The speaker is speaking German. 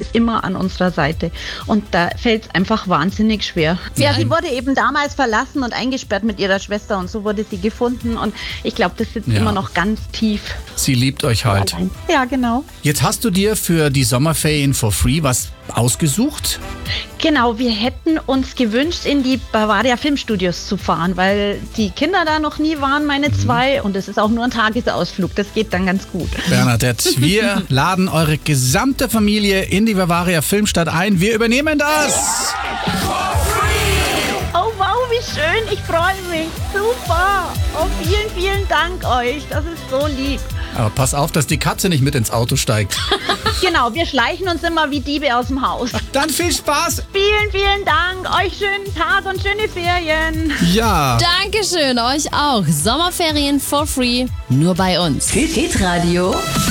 immer an unserer Seite. Und da fällt es einfach wahnsinnig schwer. Ja, sie wurde eben damals verlassen und eingesperrt mit ihrer Schwester und so wurde sie gefunden. Und ich glaube, das sitzt immer noch ganz tief. Sie liebt euch halt. Ja, genau. Jetzt hast du dir für die Sommerferien for free was ausgesucht? Genau, wir hätten uns gewünscht, in die Bavaria Filmstudios zu fahren, weil die Kinder da noch nie waren, meine zwei. Und es ist auch nur ein Tagesausflug. Das geht dann ganz gut. Bernadette, wir laden eure gesamte Familie in die Bavaria Filmstadt ein. Wir übernehmen das! Oh wow, wie schön. Ich freue mich. Super. Oh, vielen, vielen Dank euch. Das ist so lieb. Aber pass auf, dass die Katze nicht mit ins Auto steigt. Genau, wir schleichen uns immer wie Diebe aus dem Haus. Dann viel Spaß! Vielen, vielen Dank. Euch schönen Tag und schöne Ferien. Ja! Dankeschön, euch auch. Sommerferien for free, nur bei uns. Hitradio